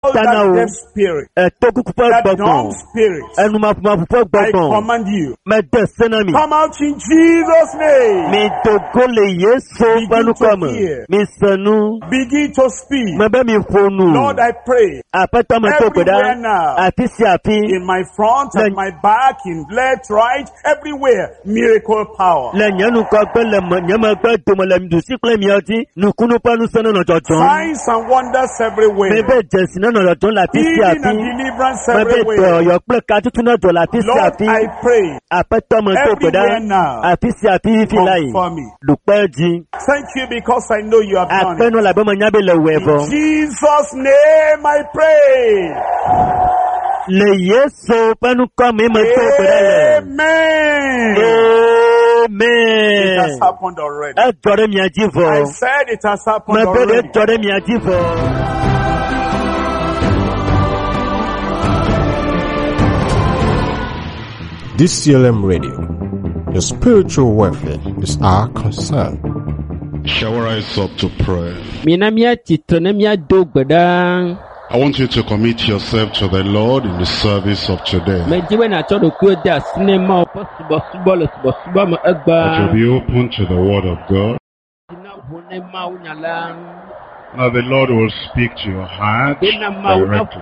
that deaf spirit, that dumb spirit, I command you, come out in Jesus' name. Begin to speak. Lord, I pray everywhere now, in my front and my back, in left, right, everywhere, miracle power. Signs and wonders everywhere. Healing and deliverance everywhere. Lord, I pray everywhere now. Come for me. Thank you because I know you have done it. In Jesus' name I pray. Amen. It has happened already. I said it has happened already. DCLM Radio. Your spiritual welfare is our concern. Shall we rise up to pray? I want you to commit yourself to the Lord in the service of today. That you'll be open to the Word of God. Now the Lord will speak to your heart directly.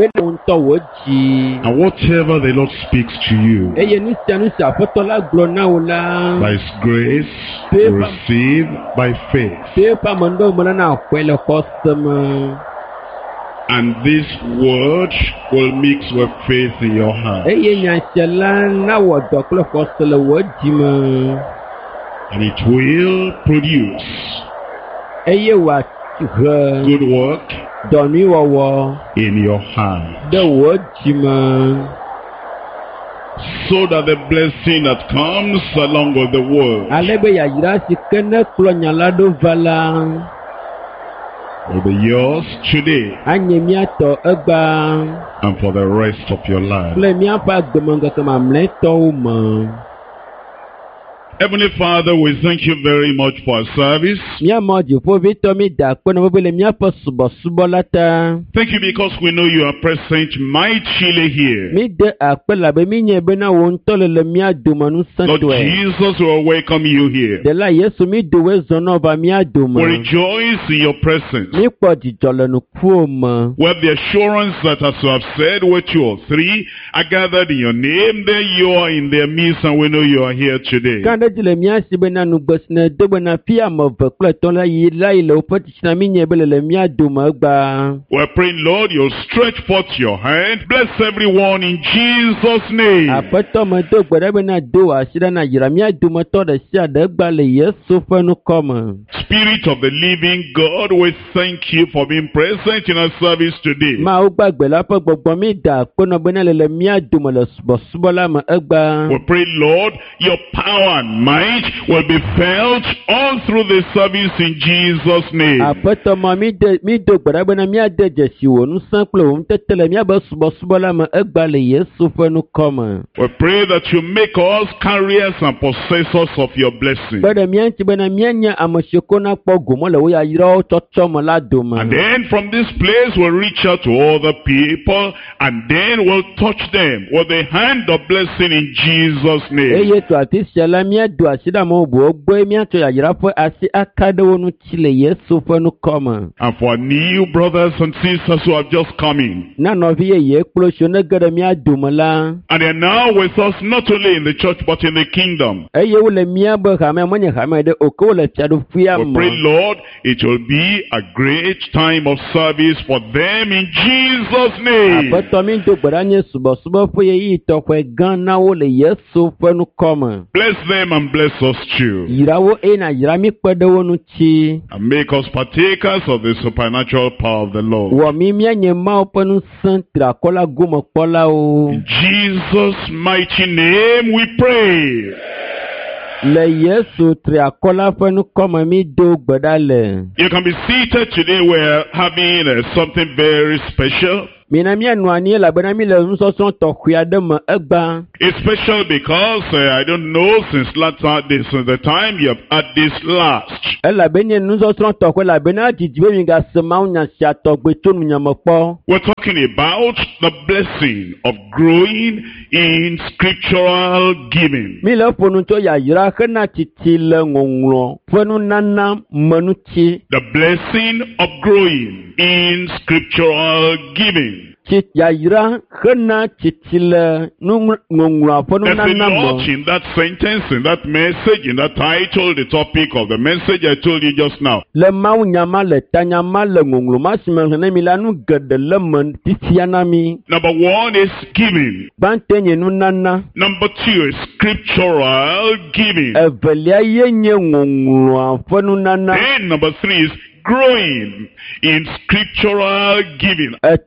And whatever the Lord speaks to you, by His grace, you receive by faith. And this word will mix with faith in your heart. And it will produce good work in your heart. So that the blessing that comes along with the word will be yours today and for the rest of your life. Heavenly Father, we thank you very much for our service. Thank you because we know you are present mightily here. Lord Jesus, we will welcome you here. We rejoice in your presence. We have the assurance that as you have said, where 2 or 3 are gathered in your name, there you are in their midst, and we know you are here today. We pray, Lord, you'll stretch forth your hand. Bless everyone in Jesus' name. Spirit of the living God, we thank you for being present in our service today. We pray, Lord, your power and might will be felt all through the service in Jesus' name. We pray that you make us carriers and possessors of your blessing. And then from this place we'll reach out to other people, and then we'll touch them with the hand of blessing in Jesus' name. And for new brothers and sisters who have just come in, and they are now with us not only in the church but in the kingdom, we pray, Lord, it will be a great time of service for them in Jesus' name. Bless them and bless us too. And make us partakers of the supernatural power of the Lord. In Jesus' mighty name we pray. You can be seated today. We're having something very special. Especially because I don't know since the time you have had this last. We're talking about the blessing of growing in scriptural giving. The blessing of growing in scriptural giving. There's a lot in that sentence, in that message, in that title, the topic of the message I told you just now. Number one is giving. Number two is scriptural giving. Then number three is growing in scriptural giving. And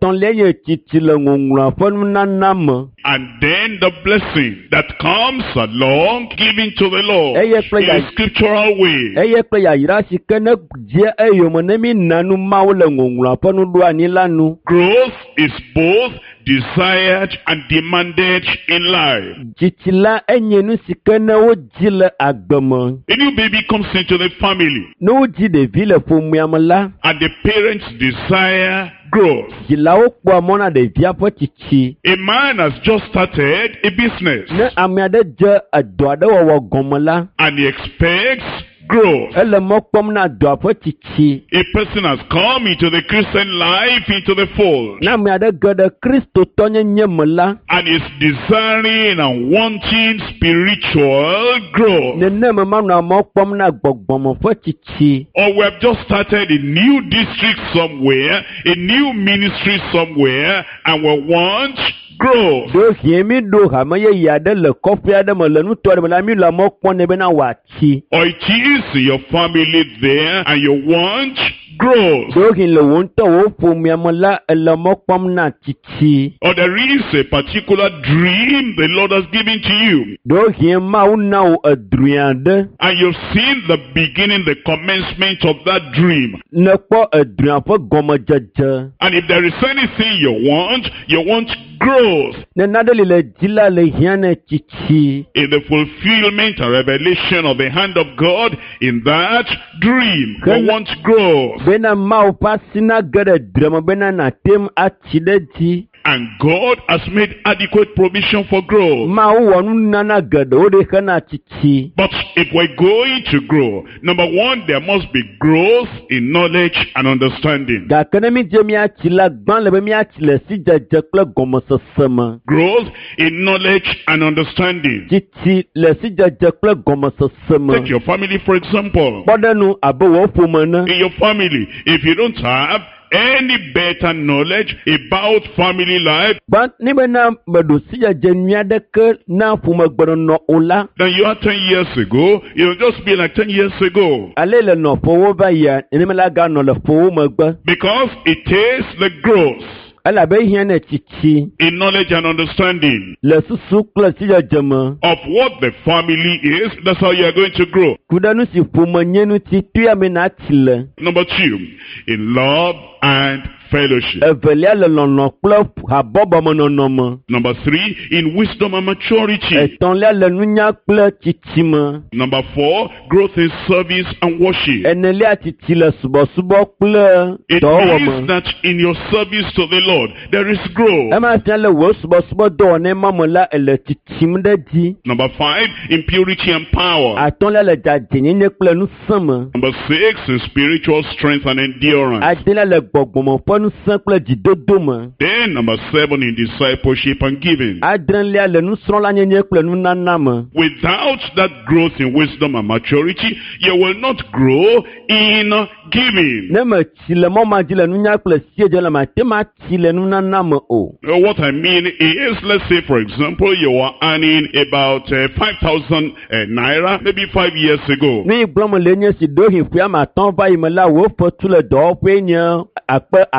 then the blessing that comes along giving to the Lord in a scriptural way. Growth is both desired and demanded in life. A new baby comes into the family, and the parents desire growth. A man has just started a business, and he expects growth. A person has come into the Christian life, into the fold, and is desiring and wanting spiritual growth. Or we have just started a new district somewhere, a new ministry somewhere, and we want growth. Or it is your family there and you want growth. Or there is a particular dream the Lord has given to you, and you've seen the beginning, the commencement of that dream. And if there is anything you want growth in the fulfillment and revelation of the hand of God in that dream. You want growth. And God has made adequate provision for growth. But if we're going to grow, number one, there must be growth in knowledge and understanding. Growth in knowledge and understanding. Take your family, for example. In your family, if you don't have any better knowledge about family life than you had 10 years ago, you'll just be like 10 years ago. Because it takes the growth in knowledge and understanding of what the family is. That's how you are going to grow. Number two, in love and fellowship. Number three, in wisdom and maturity. Number four, growth in service and worship. It means that in your service to the Lord, there is growth. Number five, in purity and power. Number six, in spiritual strength and endurance. Then number seven, in discipleship and giving. Without that growth in wisdom and maturity, you will not grow in giving. What I mean is, let's say for example, you are earning about 5,000 naira maybe 5 years ago.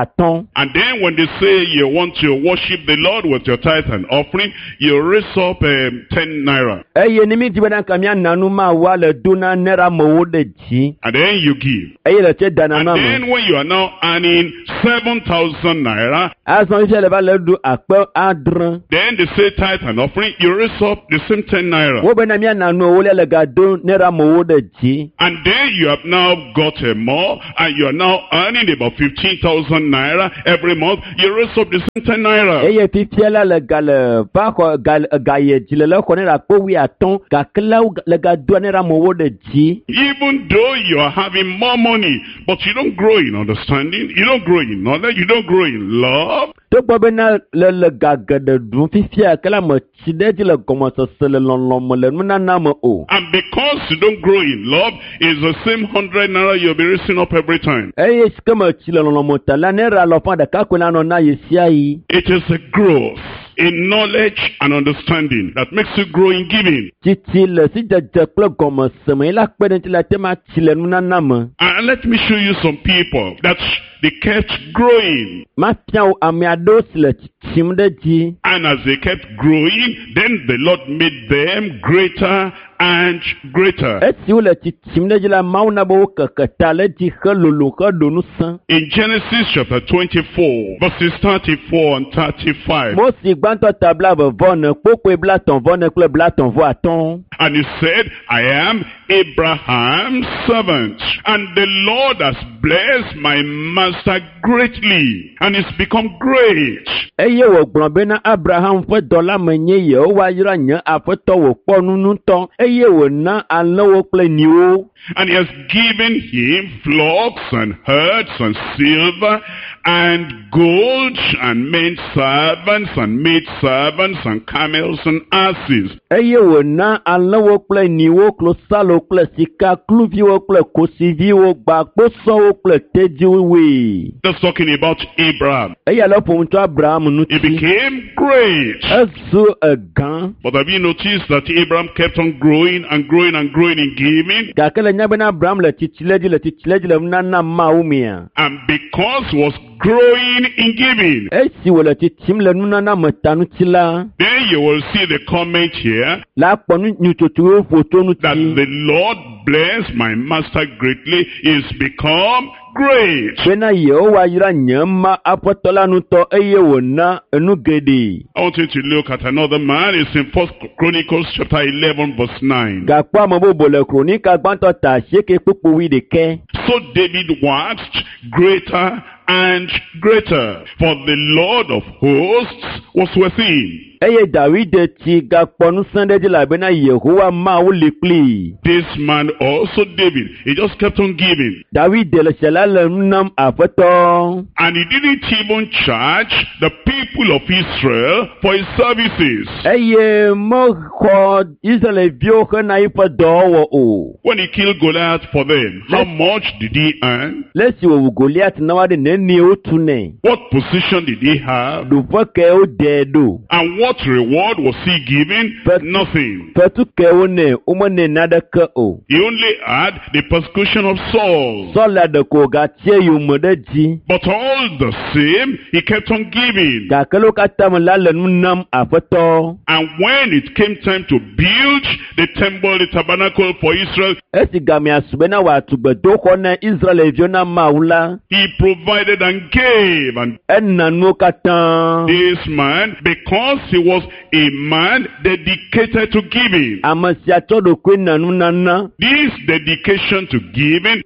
atɔn. And then when they say you want to worship the Lord with your tithe and offering, you raise up 10 naira. Eye ni mi di bena kamia nanu ma wa le dona naira mo de ji. And then you give. Eye le che dana and ma. Then when you are now earning 7,000 naira, azon je le ba le du akpe adran. Then they say tithe and offering, you raise up the same 10 naira. Wo bena mi nanu wo le ga do naira mo de ji. And then you have now got more, and you are now earning about 15,000 naira every month. You raise up the same 10 naira. Eye pipiela le gal pa ko gal gaye ji le ko ne la ko wi aton ga kla le ga do naira mo de ji. Even though you are having more money, but you don't grow in understanding, you don't grow in knowledge, you don't grow in love. To bena le ga de du pipia kala mo ti de ji le gomo so le lon mo le na na mo o. And because you don't grow in love, it's the same 100 naira you'll be raising up every time. Eye skema ti le lon mo ta la naira lo fa de ka ko na no na ye sia yi. It is a growth in knowledge and understanding that makes you grow in giving. And let me show you some people that they kept growing. And as they kept growing, then the Lord made them greater and greater. In Genesis chapter 24, verses 34 and 35. And he said, I am Abraham's servant, and the Lord has blessed my master greatly, and he's become great. And he has given him flocks and herds and silver and gold and men servants and maid servants and camels and asses. That's talking about Abraham. He became great. But have you noticed that Abraham kept on growing and growing and growing in giving? And because he was growing in giving, then you will see the comment here that the Lord bless my master greatly is become great. I want you to look at another man. It's in 1 Chronicles chapter 11 verse 9. So David waxed greater and greater, for the Lord of hosts was with him. This man also, David, he just kept on giving. And he didn't even charge the people of Israel for his services. When he killed Goliath for them, how much did he earn? What position did he have? And what reward was he given? Nothing. He only had the persecution of Saul. But all the same, he kept on giving. And when it came time to build the temple, the tabernacle for Israel, he provided and gave. And this man, because he was a man dedicated to giving, this dedication to giving,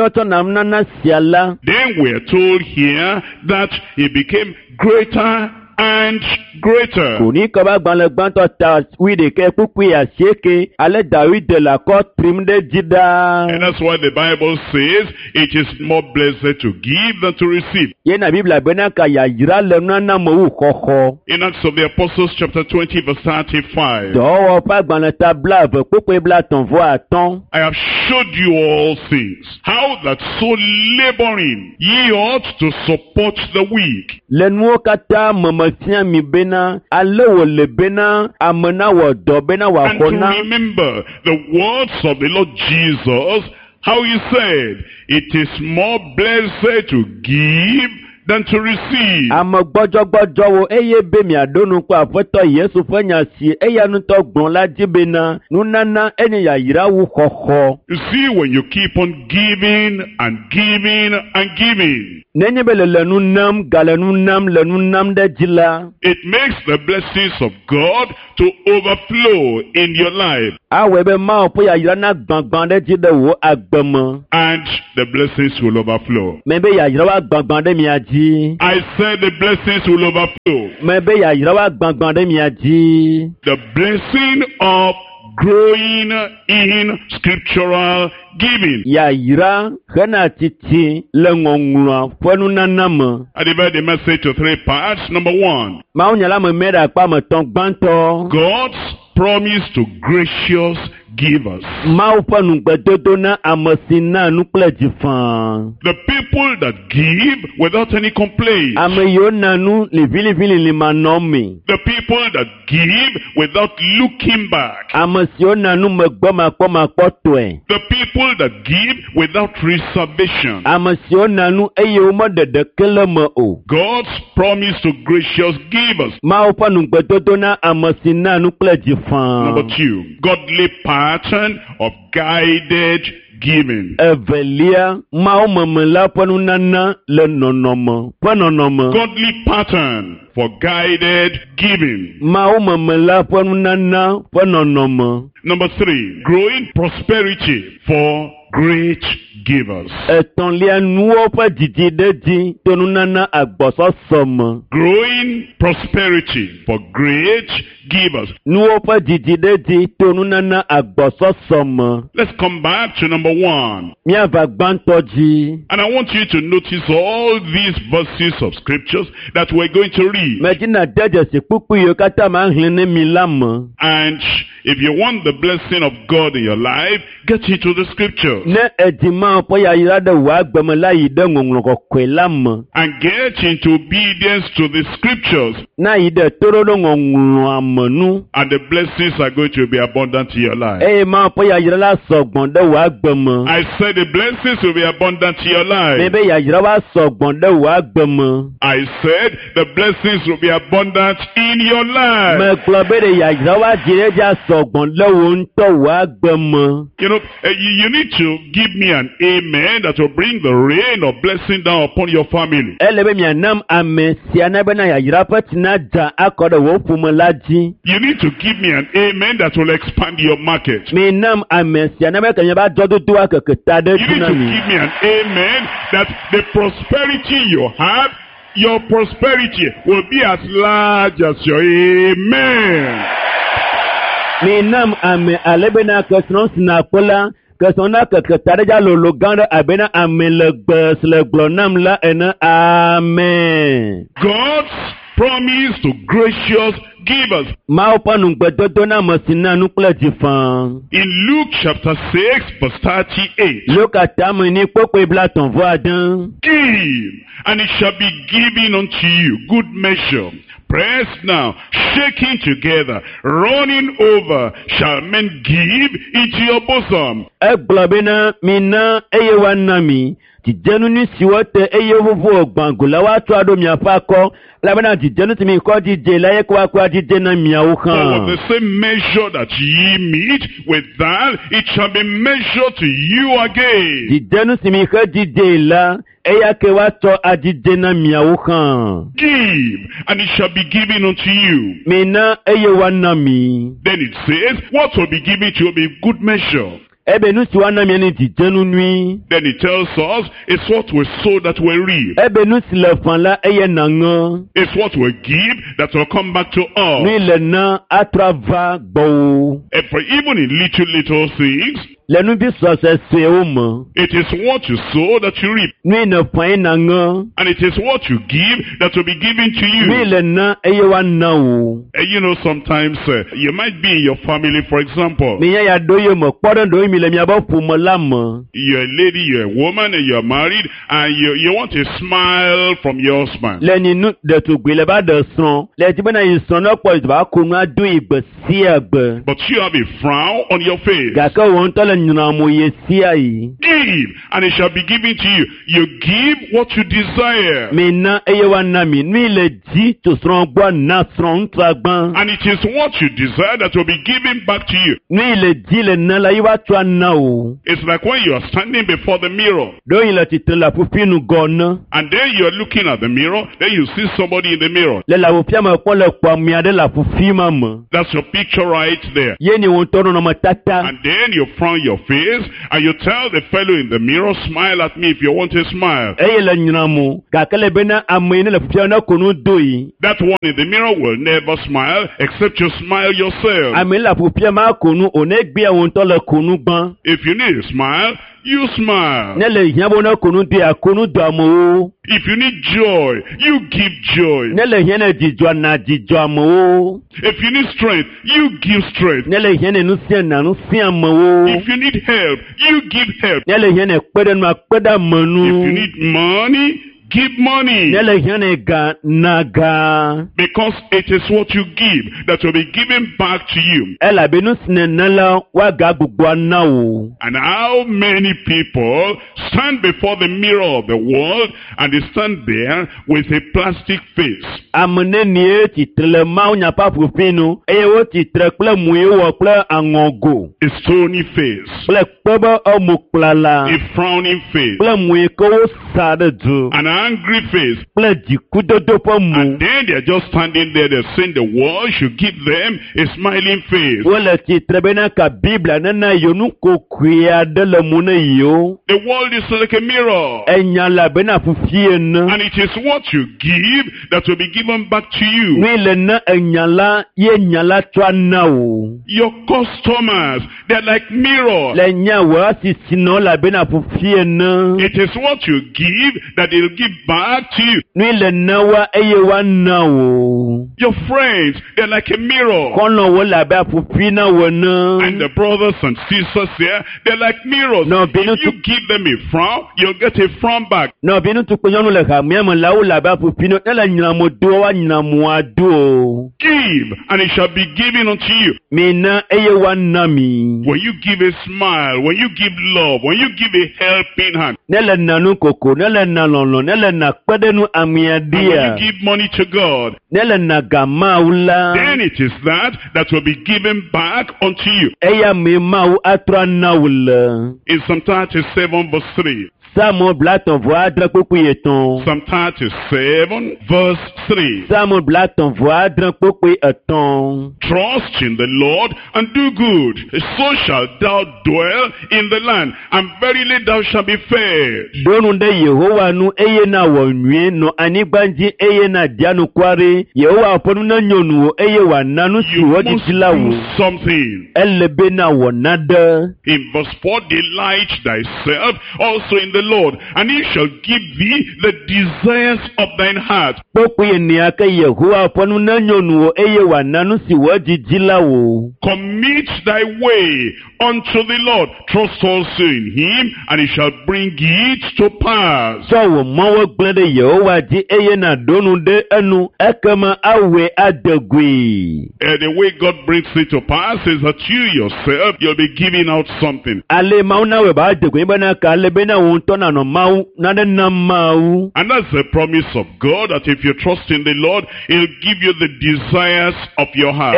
then we are told here that he became greater and greater. And that's why the Bible says it is more blessed to give than to receive. In Acts of the Apostles chapter 20 verse 35, I have showed you all things, how that so laboring ye ought to support the weak. And to remember the words of the Lord Jesus, how he said, it is more blessed to give than to receive. Ame gbɔdzɔgbɔdzɔwo eye be miaɖonu kple Aƒetɔ Yesu ƒe nya si eya ŋutɔ gblɔ la dzi bena nunana enye yayrawu xɔxɔ. You see, when you keep on giving and giving and giving, nenye be le nu nam gale nu nam le nu nam ɖe dzi la, it makes the blessings of God to overflow in your life. Awɔ be Mawu ƒe yayra na gbagba ɖe dzi ɖe wò agbe me. And the blessings will overflow. Me be yayra wa gbagba ɖe mia dzi. I said the blessings will overflow. Me be yayra wa gbagba ɖe mia dzi. The blessing of growing in scriptural giving. Yayra hena titi le ŋɔŋlɔa ƒe nunana me. I divide the message to 3 parts. Number 1. Mawu nya la me me ɖe akpa me tɔn gbãtɔ. God's promise to gracious givers. Mawu ƒe nugbedodo na ame si na nu kple dziƒã. The people that give without any complaint. Ame yiwo na nu livilivili manɔme. The people that give without looking back. Ame siwo na nu megbe makpɔmakpɔtɔe. The people that give without reservation. Ame siwo na nu eye womeɖe ɖeke le me o. God's promise to gracious givers. Mawu ƒe nugbedodo na ame si na nu kple dziƒã. Number 2, godly pattern of guided giving. Evelia, Mawu meme la ƒe nunana le nɔnɔme ƒe nɔnɔme. Godly pattern for guided giving. Mawu meme la ƒe nunana ƒe nɔnɔme. Number 3, growing prosperity for great givers. Etɔ̃lia nuwo ƒe didi ɖe dzi to nunana agbɔsɔsɔ me. Growing prosperity for great givers. Nuwo ƒe didi ɖe dzi to nunana agbɔsɔsɔ me. Let's come back to number 1. Míava gbãtɔ dzi. And I want you to notice all these verses of scriptures that we're going to read. Medina de dzesi kpukpu yiwo katã ma hlẽ ne mi la me. And if you want the blessing of God in your life, get into the scriptures. Ne edi Mawu ƒe yayra ɖe wò agbe me la yi ɖe ŋɔŋlɔ kɔkɔe la me. And get into obedience to the scriptures. Na yi ɖe toɖoɖo ŋɔŋlɔa me nu. And the blessings are going to be abundant in your life. Eye Mawu ƒe yayra la sɔgbɔ ɖe wò agbe me. I said the blessings will be abundant in your life. Me be yayra wa sɔgbɔ ɖe wò agbe me. I said the blessings will be abundant in your life. Me gblɔ be ɖe yayra wa dzi ɖe dza sɔgbɔ ɖe wò ŋutɔ wò agbe me. You know, you need to give me an amen that will bring the rain of blessing down upon your family. Ele be mianam ame sia na bena yayra ƒe tina dza akɔ ɖe wò ƒome la dzi. You need to give me an amen that will expand your market. Me nam ame sia na be ke miaba dzɔdodo akeke ta ɖe You need dzi na to mi. give me an amen that the prosperity you have, your prosperity will be as large as your amen. Me nam ame ale bena kesrɔ̃ sina kpe la. Kesɔna keke ta ɖe dza lolo gã ɖe abena ame legbe si le gblɔ nam la ene. Amen. God's promise to gracious givers. Mawu ƒe nugbedodo na ame si na nu kple dziƒã. In Luke chapter 6 verse 38. Luka tame ni kpokpe blatɔ̃ vɔ ade. Give, and it shall be given unto you, good measure, pressed down, shaking together, running over, shall men give into your bosom. Egblɔ bena mina eye woana mi. Dzidzenu nu siwo te eye vovo gbãgo la woatrɔ aɖo miaƒe akɔ. Elabena dzidzenu si mi kɔ dzidze la ye ko akɔ adzidze na miawo For hã. with the same measure that ye meet, with that it shall be measured to you again. Dzidzenu si mi xe dzidze la eya ke woatrɔ adzidze na miawo hã. Give, and it shall be given unto you. Mina eye woana mi. Then it says, what will be given to you will be good measure. Ebe nu si woana mi ni dzidzenu nui. Then it tells us, it's what we sow that we reap. Ebe nu si le fã la eye naŋe. It's what we give that will come back to us. Nui le na atrɔ va gbɔwo. And for even in little things, Le nu bi sɔsɔ suewo me. it is what you sow that you reap. Nui ne fã ye naŋe. And it is what you give that will be given to Nui you. le na eye woana wo. And you know, sometimes you might be in your family, for example. Mi nya ya ɖo ye me kpɔ ɖe ɖo mi le miabe ƒome la me. You're a lady, you're a woman, and you're married, and you want a smile from your husband. Le ni nu ɖetugbi le ba ɖe srɔ̃. Le ti bena yi srɔ̃ ne kpɔ yi va ko nu ado yi gbe sia gbe. But you have a frown on your face. Gake wo ŋutɔ le Give, and it shall be given to you. You give what you desire. And it is what you desire that will be given back to you. It's like when you are standing before the mirror. And then you are looking at the mirror, then you see somebody in the mirror. That's your picture right there. And then you frown your face, and you tell the fellow in the mirror, smile at me if you want to smile. That one in the mirror will never smile, except you smile yourself. If you need a smile, you smile. If you need joy, you give joy. If you need strength, you give strength. If you need help, you give help. If you need money, give money. Because it is what you give that will be given back to you. And how many people stand before the mirror of the world and they stand there with a plastic face? A stony face. A frowning face. An angry face. And then they're just standing there, they're saying the world should give them a smiling face. The world is like a mirror. And it is what you give that will be given back to you. Your customers, they're like mirrors. It is what you give that they'll give back to you. Your friends, they're like a mirror. And the brothers and sisters here, they're like mirrors. If you give them a frown, you'll get a frown back. Give, and it shall be given unto you. When you give a smile, when you give love, when you give a helping hand, and when you give money to God, then it is that will be given back unto you. In Psalm 37 verse 3. Psalm 37 verse 3. Trust in the Lord and do good, so shall thou dwell in the land, and verily thou shalt be fed. You must do something. In verse 4, delight thyself also in the Lord, and he shall give thee the desires of thine heart. Commit thy way unto the Lord. Trust also in him, and he shall bring it to pass. The way God brings it to pass is that you yourself, you'll be giving out something. And that's the promise of God, that if you trust in the Lord, he'll give you the desires of your heart.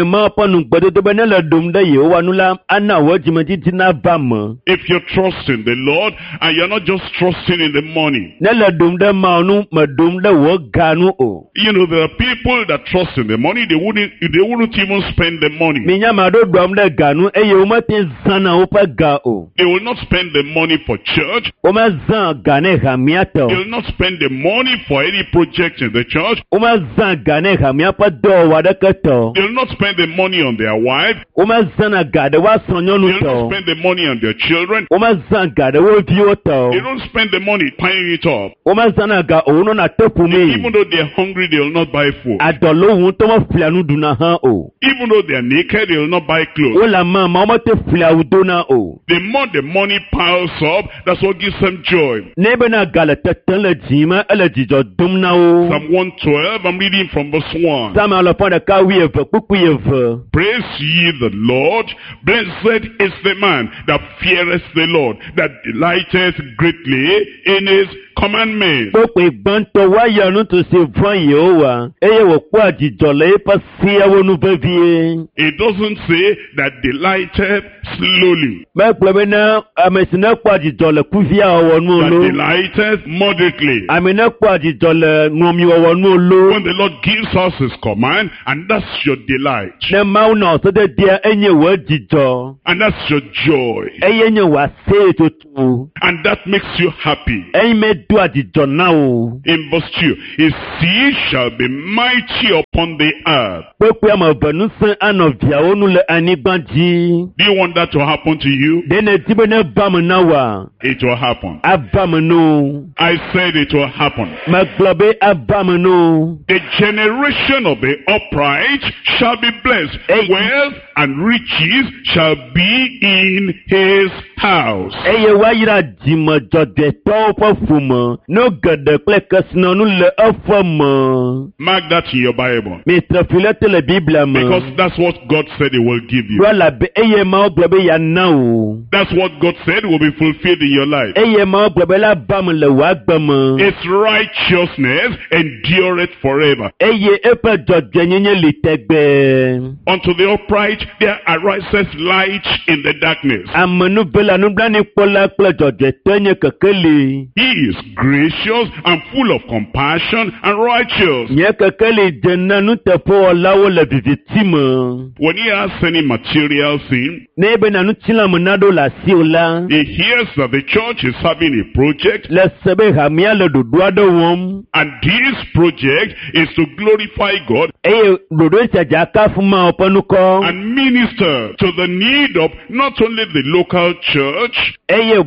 If you trust in the Lord, and you're not just trusting in the money. You know, there are people that trust in the money, they wouldn't even spend the money. They will not spend the money for church. They will not spend the money for any project in the church. They will not spend the money on their wife. They will not spend the money on their children. They don't spend the money piling it up. Even though they're hungry, they will not buy food. Even though they're naked, they will not buy clothes. The more the money piles up, that's what gives them joy. Psalm 112, I'm reading from verse 1. Praise ye the Lord. Blessed is the man that feareth the Lord, that delighteth greatly in his commandments. It doesn't say that delighteth slowly. That delighteth moderately. When the Lord gives us his command, and that's your delight. And that's your joy. And that makes you happy. In verse 2, his seed shall be mighty upon the earth. Do you want that to happen to you? It will happen. I said it will happen. The generation of the upright shall be blessed. Wealth and riches shall be in his house. Mark that in your Bible. Because that's what God said he will give you. That's what God said will be fulfilled in your life. Its righteousness endureth forever. Unto the upright there arises light in the darkness. He is gracious and full of compassion and righteous. When he has any material thing, he hears that the church is having a project, and this project is to glorify God and minister to the need of not only the local church,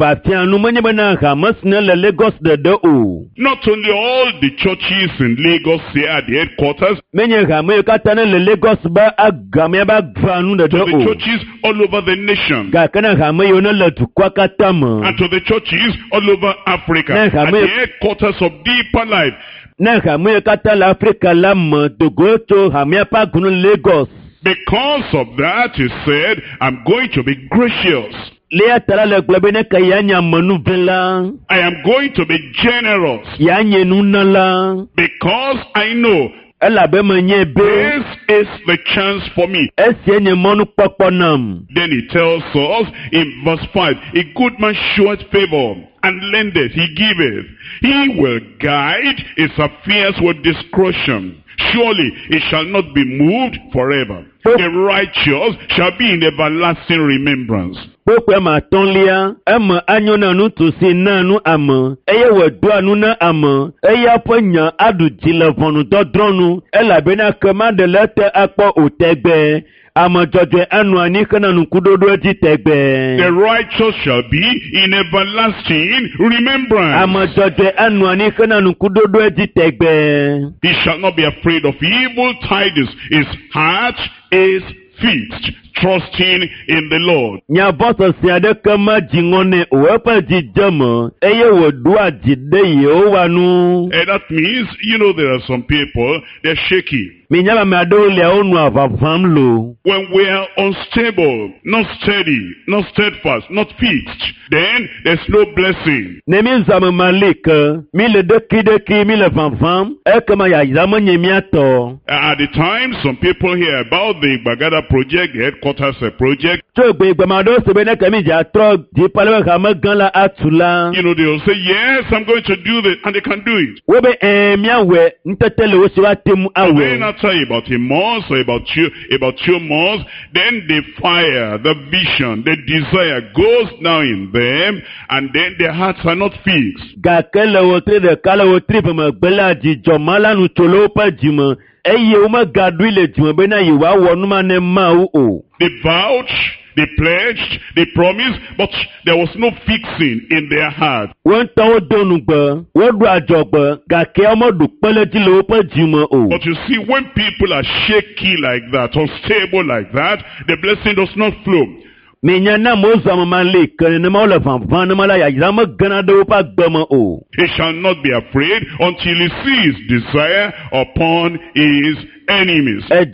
not only all the churches in Lagos here at the headquarters, to the churches all over the nation, and to the churches all over Africa, at the headquarters of Deeper Life. Because of that, he said, I'm going to be gracious. I am going to be generous. Because I know this is the chance for me. Then he tells us in verse 5, a good man showeth favor, and lendeth, he giveth. He will guide his affairs with discretion. Surely it shall not be moved forever. The righteous shall be in everlasting remembrance. The righteous shall be in everlasting remembrance. He shall not be afraid of evil tidings. His heart is fixed, trusting in the Lord. And that means, there are some people, they're shaky. When we are unstable, not steady, not steadfast, not fixed, then there's no blessing. At the time, some people hear about the Bagada project, the headquarters project. They'll say, yes, I'm going to do this, and they can do it. When I tell you about a month or about 2 months, then the fire, the vision, the desire goes down in them, and then their hearts are not fixed. They vouched, they pledged, they promised, but there was no fixing in their heart. But you see, when people are shaky like that, unstable like that, the blessing does not flow. He shall not be afraid until he sees desire upon his enemies. What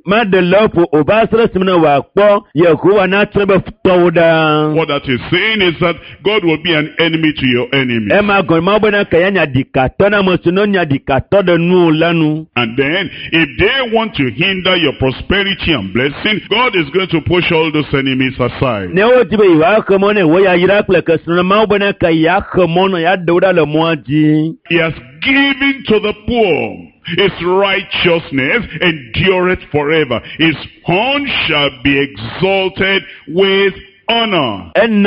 that is saying is that God will be an enemy to your enemies. And then, if they want to hinder your prosperity and blessing, God is going to push all those enemies aside. He has given to the poor. His righteousness endureth forever. His horn shall be exalted with honor. Am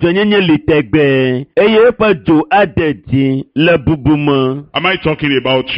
I talking about you?